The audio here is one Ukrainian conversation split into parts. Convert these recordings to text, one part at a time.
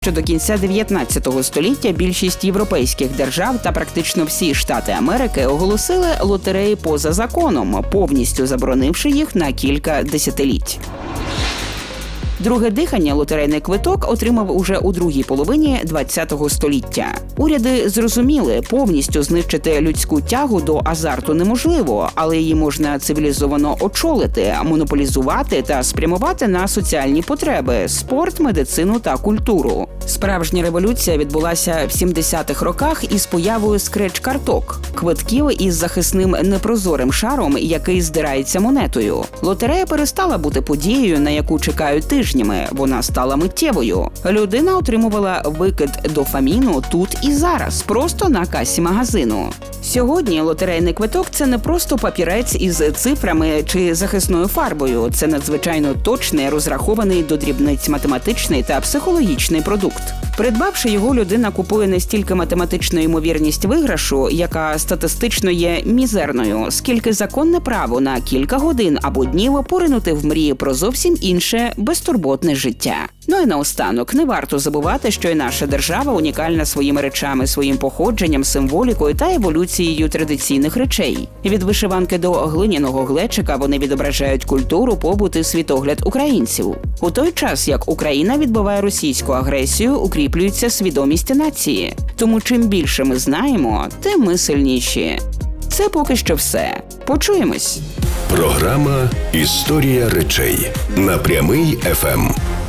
що до кінця 19 століття більшість європейських держав та практично всі штати Америки оголосили лотереї поза законом, повністю заборонивши їх на кілька десятиліть. Друге дихання лотерейний квиток отримав уже у другій половині ХХ століття. Уряди зрозуміли, повністю знищити людську тягу до азарту неможливо, але її можна цивілізовано очолити, монополізувати та спрямувати на соціальні потреби – спорт, медицину та культуру. Справжня революція відбулася в 70-х роках із появою скреч-карток – квитків із захисним непрозорим шаром, який здирається монетою. Лотерея перестала бути подією, на яку чекають тижнями. Вона стала миттєвою. Людина отримувала викид дофаміну тут і зараз, просто на касі магазину. Сьогодні лотерейний квиток – це не просто папірець із цифрами чи захисною фарбою. Це надзвичайно точний, розрахований до дрібниць математичний та психологічний продукт. Придбавши його, людина купує не стільки математичну ймовірність виграшу, яка статистично є мізерною, скільки законне право на кілька годин або днів поринути в мрії про зовсім інше, безтурботне життя. Ну і наостанок, не варто забувати, що і наша держава унікальна своїми речами, своїм походженням, символікою та еволюцією традиційних речей. Від вишиванки до глиняного глечика вони відображають культуру, побут і світогляд українців. У той час, як Україна відбиває російську агресію, укріплюється свідомість нації. Тому чим більше ми знаємо, тим ми сильніші. Це поки що все. Почуємось. Програма «Історія речей» на Прямий ФМ.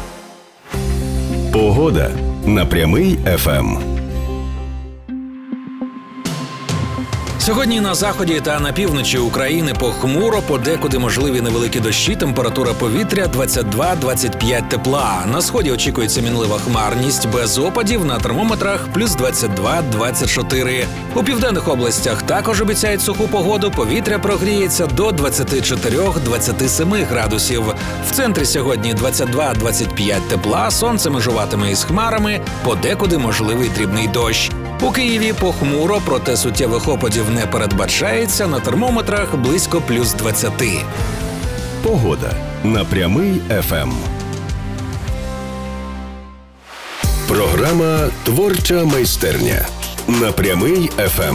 Погода на Прямий ФМ. Сьогодні на заході та на півночі України похмуро, подекуди можливі невеликі дощі, температура повітря 22-25 тепла. На сході очікується мінлива хмарність, без опадів, на термометрах плюс 22-24. У південних областях також обіцяють суху погоду, повітря прогріється до 24-27 градусів. В центрі сьогодні 22-25 тепла, сонце межуватиме із хмарами, подекуди можливий дрібний дощ. У Києві похмуро, проте суттєвих опадів не передбачається, на термометрах близько плюс 20. Погода на Прямий ФМ. Програма «Творча майстерня» на Прямий ФМ.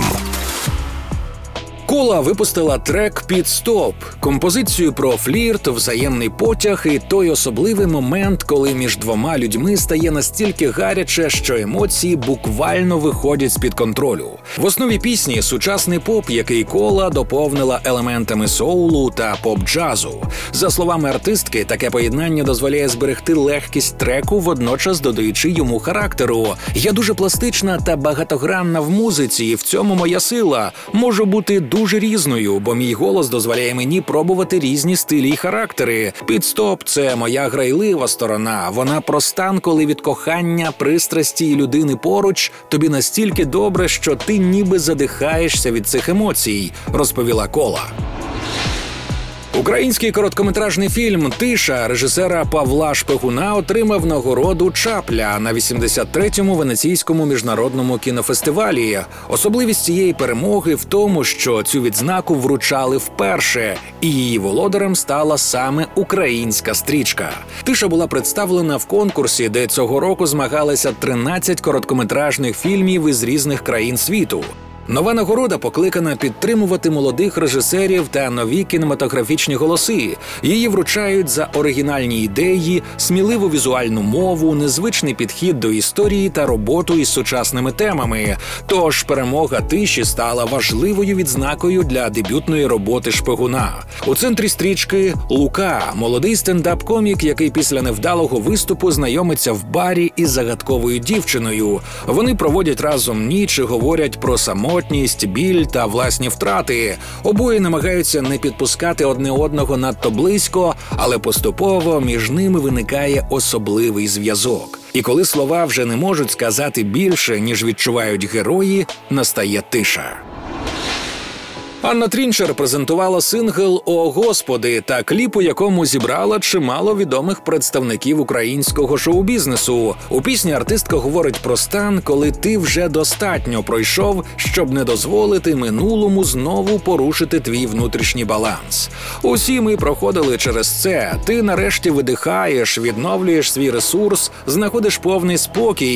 Кола випустила трек «Підстоп» – композицію про флірт, взаємний потяг і той особливий момент, коли між двома людьми стає настільки гаряче, що емоції буквально виходять з-під контролю. В основі пісні – сучасний поп, який Кола доповнила елементами соулу та поп-джазу. За словами артистки, таке поєднання дозволяє зберегти легкість треку, водночас додаючи йому характеру. «Я дуже пластична та багатогранна в музиці, і в цьому моя сила. Можу бути дуже різною, бо мій голос дозволяє мені пробувати різні стилі й характери. Підстоп – це моя грайлива сторона. Вона про стан, коли від кохання, пристрасті і людини поруч тобі настільки добре, що ти ніби задихаєшся від цих емоцій», – розповіла Кола. Український короткометражний фільм «Тиша» режисера Павла Шпигуна отримав нагороду «Чапля» на 83-му Венеційському міжнародному кінофестивалі. Особливість цієї перемоги в тому, що цю відзнаку вручали вперше, і її володарем стала саме українська стрічка. «Тиша» була представлена в конкурсі, де цього року змагалися 13 короткометражних фільмів із різних країн світу. Нова нагорода покликана підтримувати молодих режисерів та нові кінематографічні голоси. Її вручають за оригінальні ідеї, сміливу візуальну мову, незвичний підхід до історії та роботу із сучасними темами. Тож перемога «Тиші» стала важливою відзнакою для дебютної роботи Шпигуна. У центрі стрічки – Лука – молодий стендап-комік, який після невдалого виступу знайомиться в барі із загадковою дівчиною. Вони проводять разом ніч і говорять про самотність, біль та власні втрати. Обоє намагаються не підпускати одне одного надто близько, але поступово між ними виникає особливий зв'язок. І коли слова вже не можуть сказати більше, ніж відчувають герої, настає тиша. Анна Трінчер презентувала сингл «О Господи» та кліп, у якому зібрала чимало відомих представників українського шоу-бізнесу. У пісні артистка говорить про стан, коли ти вже достатньо пройшов, щоб не дозволити минулому знову порушити твій внутрішній баланс. Усі ми проходили через це. Ти нарешті видихаєш, відновлюєш свій ресурс, знаходиш повний спокій